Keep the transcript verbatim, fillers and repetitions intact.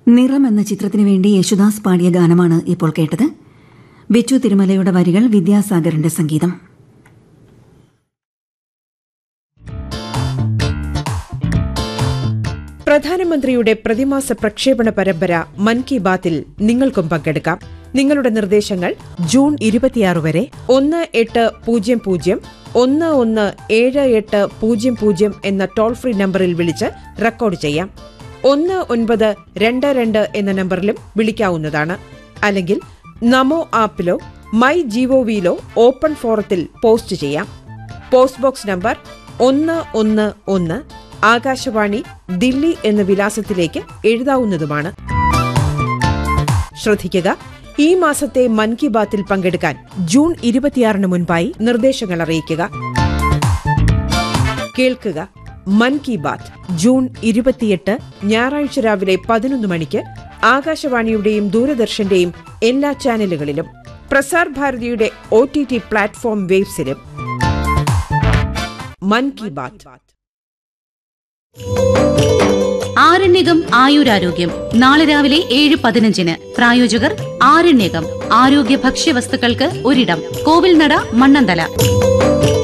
നിറം എന്ന ചിത്രത്തിനു വേണ്ടി യേശുദാസ് പാടിയ ഗാനമാണ് ഇപ്പോൾ കേട്ടത്. ബിച്ചു തിരുമലയുടെ വരികൾ, വിദ്യാസാഗറിന്റെ സംഗീതം. പ്രധാനമന്ത്രിയുടെ പ്രതിമാസ പ്രക്ഷേപണ പരമ്പര മൻ കി ബാത്തിൽ നിങ്ങൾക്കും പങ്കെടുക്കാം. നിങ്ങളുടെ നിർദ്ദേശങ്ങൾ ജൂൺ ഇരുപത്തിയാറ് വരെ ഒന്ന് എട്ട് പൂജ്യം പൂജ്യം ഒന്ന് ഒന്ന് ഏഴ് എട്ട് പൂജ്യം പൂജ്യം എന്ന ടോൾ ഫ്രീ നമ്പറിൽ വിളിച്ച് റെക്കോർഡ് ചെയ്യാം. ഒന്ന് ഒൻപത് രണ്ട് രണ്ട് എന്ന നമ്പറിലും വിളിക്കാവുന്നതാണ്. അല്ലെങ്കിൽ നമോ ആപ്പിലോ മൈ ജിഒവിയിലോ ഓപ്പൺ ഫോറത്തിൽ പോസ്റ്റ് ചെയ്യാം. പോസ്റ്റ് ബോക്സ് നമ്പർ ഒന്ന് ഒന്ന് ഒന്ന് ആകാശവാണി, ദില്ലി എന്ന വിലാസത്തിലേക്ക് എഴുതാവുന്നതുമാണ്. ശ്രദ്ധിക്കുക, ഈ മാസത്തെ മൻ കി ബാത്തിൽ പങ്കെടുക്കാൻ ജൂൺ ഇരുപത്തിയാറിന് മുൻപായി നിർദ്ദേശങ്ങൾ അറിയിക്കുക. കേൾക്കുക, മൻ കി ബാത്ത് ജൂൺ ഇരുപത്തിയെട്ട് ഞായറാഴ്ച രാവിലെ പതിനൊന്ന് മണിക്ക് ആകാശവാണിയുടെയും ദൂരദർശന്റെയും എല്ലാ ചാനലുകളിലും Prasar ഭാരതിയുടെ O T T platform വേബ്സിലും. മൻ കി ബാത്ത്. ആരണ്യകം ആയുരാരോഗ്യം നാളെ രാവിലെ ഏഴ് പതിനഞ്ചിന്. പ്രായോജകർ ആരണ്യകം ആരോഗ്യ ഭക്ഷ്യവസ്തുക്കൾക്ക് ഒരിടം, കോവിൽനട, മണ്ണന്തല.